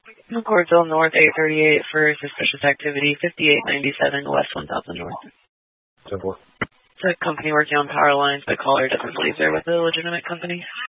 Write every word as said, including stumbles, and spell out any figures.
McCordville North eight thirty-eight for suspicious activity, fifty-eight ninety-seven West one thousand North. ten four. It's a company working on power lines, but caller doesn't believe they're with a legitimate company.